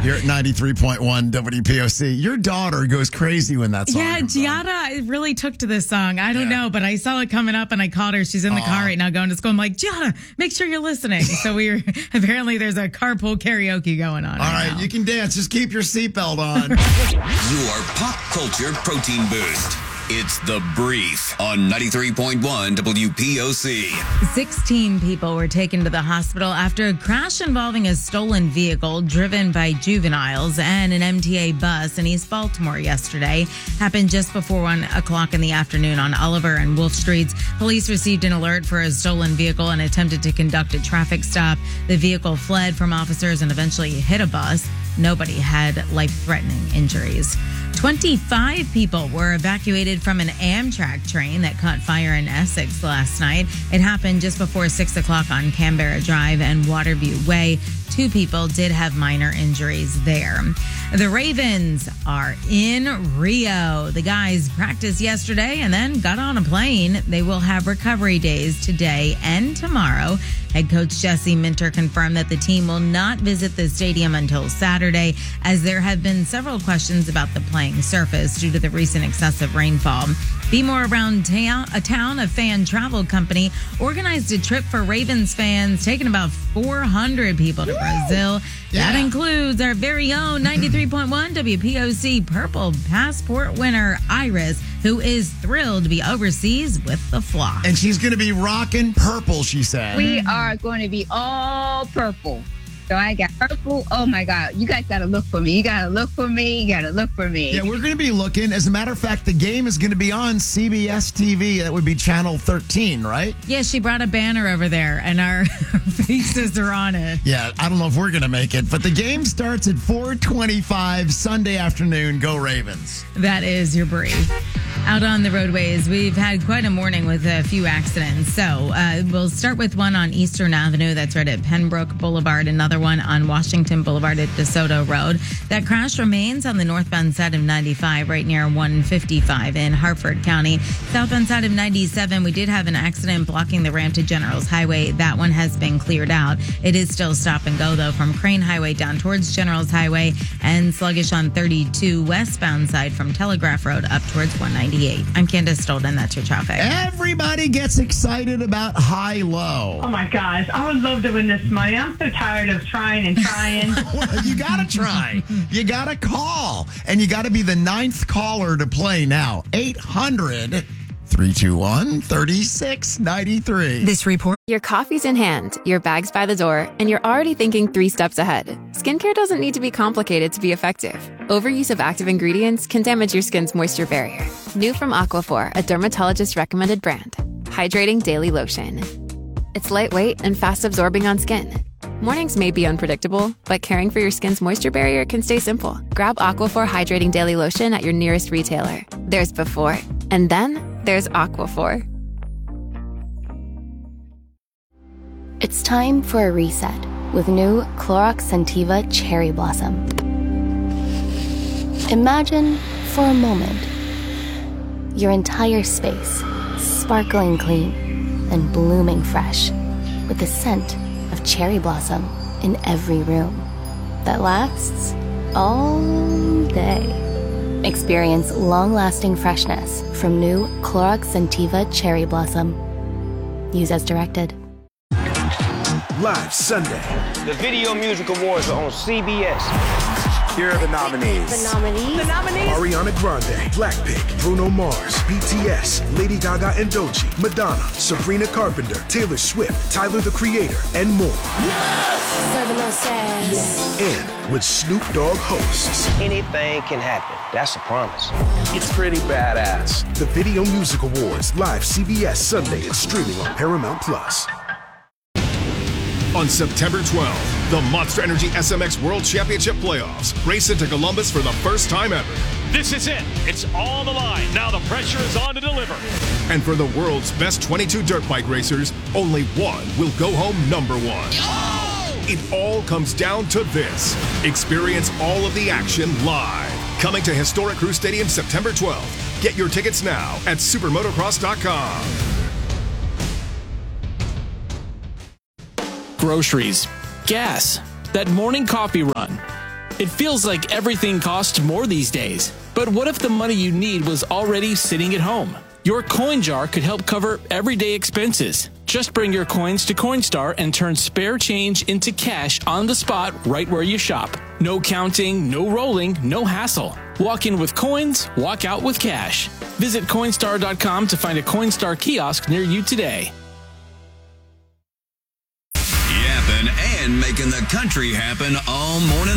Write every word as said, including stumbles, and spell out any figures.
You're at ninety-three point one W P O C. Your daughter goes crazy when that song Yeah, comes on. Giada really took to this song. I don't Yeah. know, but I saw it coming up and I called her. She's in the Aww. car right now going to school. I'm like, Giada, make sure you're listening. So we were, apparently there's a carpool karaoke going on. All right, right, now. you can dance. Just keep your seatbelt on. Your pop culture protein boost. It's The Brief on ninety-three point one W P O C. sixteen people were taken to the hospital after a crash involving a stolen vehicle driven by juveniles and an M T A bus in East Baltimore yesterday. Happened just before one o'clock in the afternoon on Oliver and Wolf Streets. Police received an alert for a stolen vehicle and attempted to conduct a traffic stop. The vehicle fled from officers and eventually hit a bus. Nobody had life-threatening injuries. twenty-five people were evacuated from an Amtrak train that caught fire in Essex last night. It happened just before six o'clock on Canberra Drive and Waterview Way. Two people did have minor injuries there. The Ravens are in Rio. The guys practiced yesterday and then got on a plane. They will have recovery days today and tomorrow. Head coach Jesse Minter confirmed that the team will not visit the stadium until Saturday, as there have been several questions about the playing surface due to the recent excessive rainfall. Be More Around Town, a town, a fan travel company, organized a trip for Ravens fans, taking about four hundred people to Brazil. Yeah. That includes our very own ninety-three point one W P O C Purple Passport winner, Iris, who is thrilled to be overseas with the flock. And she's going to be rocking purple, she said. We are going to be all purple. So I got purple. Oh, my God. You guys got to look for me. You got to look for me. You got to look for me. Yeah, we're going to be looking. As a matter of fact, the game is going to be on C B S T V. That would be Channel thirteen, right? Yeah, she brought a banner over there, and our faces are on it. Yeah, I don't know if we're going to make it, but the game starts at four twenty-five Sunday afternoon. Go Ravens. That is your brief. Out on the roadways, we've had quite a morning with a few accidents. So uh, we'll start with one on Eastern Avenue. That's right at Pembroke Boulevard. Another one on Washington Boulevard at DeSoto Road. That crash remains on the northbound side of ninety-five, right near one fifty-five in Hartford County. Southbound side of ninety-seven, we did have an accident blocking the ramp to Generals Highway. That one has been cleared out. It is still stop and go, though, from Crane Highway down towards Generals Highway, and sluggish on thirty-two westbound side from Telegraph Road up towards one ninety-eight. I'm Candace Stolden. That's your traffic. Everybody gets excited about high-low. Oh my gosh, I would love to win this money. I'm so tired of trying and trying. Well, you got to try. You got to call. And you got to be the ninth caller to play now. eight hundred, three two one, three six nine three. This report. Your coffee's in hand, your bag's by the door, and you're already thinking three steps ahead. Skincare doesn't need to be complicated to be effective. Overuse of active ingredients can damage your skin's moisture barrier. New from Aquaphor, a dermatologist-recommended brand. Hydrating Daily Lotion. It's lightweight and fast-absorbing on skin. Mornings may be unpredictable, but caring for your skin's moisture barrier can stay simple. Grab Aquaphor Hydrating Daily Lotion at your nearest retailer. There's before, and then there's Aquaphor. It's time for a reset with new Clorox Scentiva Cherry Blossom. Imagine, for a moment, your entire space sparkling clean and blooming fresh with the scent of cherry blossom in every room that lasts all day. Experience long-lasting freshness from new Clorox Scentiva Cherry Blossom. Use as directed. Live Sunday. The Video Music Awards are on C B S. Here are the nominees. The nominees? The nominees. Ariana Grande, Blackpink, Bruno Mars, B T S, Lady Gaga and Doechii, Madonna, Sabrina Carpenter, Taylor Swift, Tyler the Creator, and more. Yes! Serving no sass. And with Snoop Dogg hosts. Anything can happen. That's a promise. It's pretty badass. The Video Music Awards, live C B S Sunday and streaming on Paramount Plus. On September twelfth, the Monster Energy S M X World Championship Playoffs race into Columbus for the first time ever. This is it. It's all the line. Now the pressure is on to deliver. And for the world's best twenty-two dirt bike racers, only one will go home number one. Oh! It all comes down to this. Experience all of the action live. Coming to historic Crew Stadium September twelfth. Get your tickets now at supermotocross dot com. Groceries, gas, that morning coffee run. It feels like everything costs more these days. But what if the money you need was already sitting at home? Your coin jar could help cover everyday expenses. Just bring your coins to Coinstar and turn spare change into cash on the spot right where you shop. No counting, no rolling, no hassle. Walk in with coins, walk out with cash. Visit Coinstar dot com to find a Coinstar kiosk near you today. Yapping and making the country happen all morning